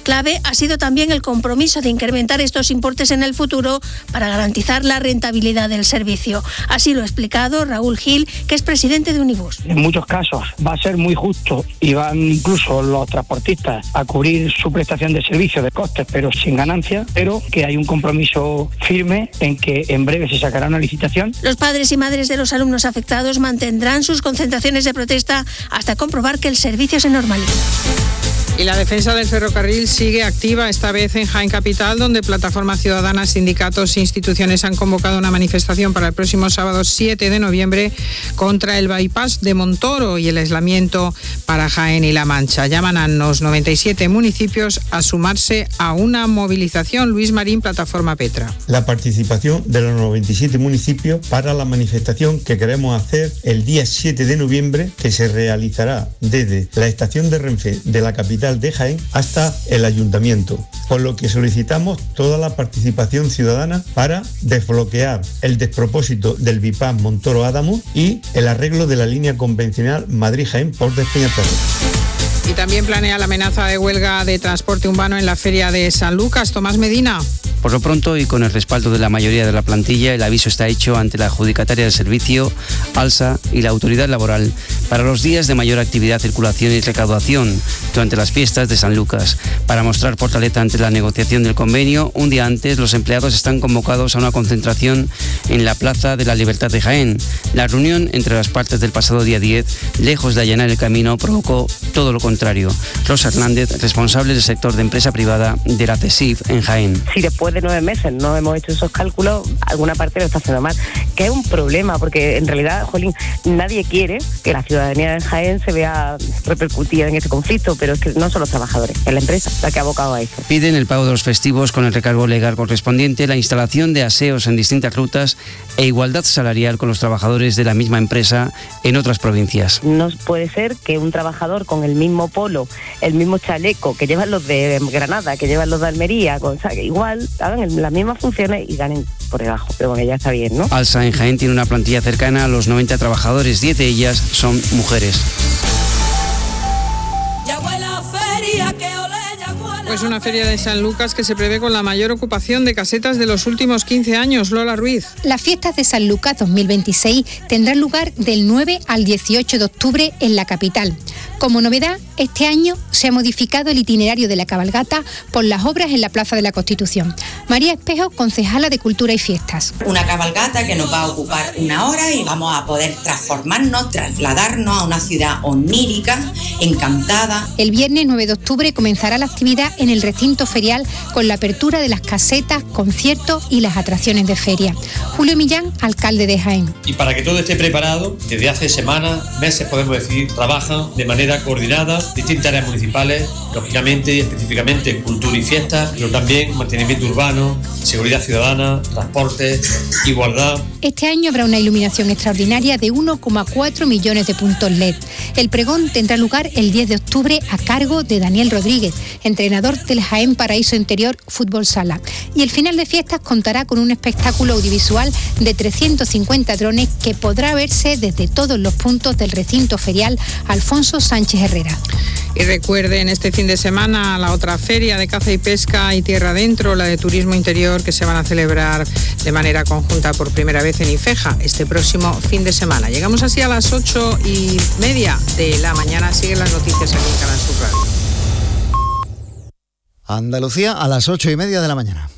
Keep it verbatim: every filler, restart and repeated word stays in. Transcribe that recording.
Clave ha sido también el compromiso de incrementar estos importes en el futuro para garantizar la rentabilidad del servicio. Así lo ha explicado Raúl Gil, que es presidente de Unibus. En muchos casos va a ser muy justo y van incluso los transportistas a cubrir su prestación de servicio de costes, pero sin ganancia, pero que hay un compromiso firme en que en breve se sacará una licitación. Los padres y madres de los alumnos afectados mantendrán sus concentraciones de protesta hasta comprobar que el servicio se normalice. Y la defensa del ferrocarril sigue activa, esta vez en Jaén Capital, donde plataformas ciudadanas, sindicatos e instituciones han convocado una manifestación para el próximo sábado siete de noviembre contra el bypass de Montoro y el aislamiento para Jaén y La Mancha. Llaman a los noventa y siete municipios a sumarse a una movilización. Luis Marín, Plataforma Petra. La participación de los noventa y siete municipios para la manifestación que queremos hacer el día siete de noviembre, que se realizará desde la estación de Renfe de la capital de Jaén hasta el ayuntamiento, por lo que solicitamos toda la participación ciudadana para desbloquear el despropósito del bypass Montoro-Adamo y el arreglo de la línea convencional Madrid-Jaén por Despeñaperros. Y también planea la amenaza de huelga de transporte urbano en la feria de San Lucas. Tomás Medina. Por lo pronto y con el respaldo de la mayoría de la plantilla, el aviso está hecho ante la adjudicataria del servicio, ALSA, y la autoridad laboral para los días de mayor actividad, circulación y recaudación durante las fiestas de San Lucas. Para mostrar fortaleza ante la negociación del convenio, un día antes los empleados están convocados a una concentración en la Plaza de la Libertad de Jaén. La reunión entre las partes del pasado día diez, lejos de allanar el camino, provocó todo lo contrario. Rosa Hernández, responsable del sector de empresa privada de la CESIF en Jaén. Si después de nueve meses no hemos hecho esos cálculos, alguna parte lo está haciendo mal, que es un problema, porque en realidad, jolín, nadie quiere que la ciudadanía de Jaén se vea repercutida en este conflicto, pero es que no son los trabajadores, es la empresa la que ha abocado a eso. Piden el pago de los festivos con el recargo legal correspondiente, la instalación de aseos en distintas rutas e igualdad salarial con los trabajadores de la misma empresa en otras provincias. No puede ser que un trabajador con el mismo polo, el mismo chaleco que llevan los de Granada, que llevan los de Almería, con, o sea, que igual hagan las mismas funciones y ganen por debajo, pero bueno, ya está bien, ¿no? ALSA en Jaén tiene una plantilla cercana a los noventa trabajadores, diez de ellas son mujeres. Pues una feria de San Lucas que se prevé con la mayor ocupación de casetas de los últimos quince años. Lola Ruiz. Las fiestas de San Lucas dos mil veintiséis tendrán lugar del nueve al dieciocho de octubre en la capital. Como novedad, este año se ha modificado el itinerario de la cabalgata por las obras en la Plaza de la Constitución. María Espejo, concejala de Cultura y Fiestas. Una cabalgata que nos va a ocupar una hora y vamos a poder transformarnos, trasladarnos a una ciudad onírica, encantada. El viernes nueve de octubre comenzará la actividad en el recinto ferial con la apertura de las casetas, conciertos y las atracciones de feria. Julio Millán, alcalde de Jaén. Y para que todo esté preparado, desde hace semanas, meses podemos decir, trabajan de manera coordinada distintas áreas municipales, lógicamente y específicamente cultura y fiestas, pero también mantenimiento urbano, seguridad ciudadana, transporte, igualdad. Este año habrá una iluminación extraordinaria de uno coma cuatro millones de puntos L E D. El pregón tendrá lugar el diez de octubre a cargo de Daniel Rodríguez, entrenador del Jaén Paraíso Interior Fútbol Sala. Y el final de fiestas contará con un espectáculo audiovisual de trescientos cincuenta drones que podrá verse desde todos los puntos del recinto ferial Alfonso Sánchez Herrera. Y recuerden este fin de semana la otra feria de caza y pesca y tierra adentro, la de turismo interior, que se van a celebrar de manera conjunta por primera vez en Ifeja este próximo fin de semana. Llegamos así a las ocho y media de la mañana. Siguen las noticias aquí en Canal Sur Radio. Andalucía a las ocho y media de la mañana.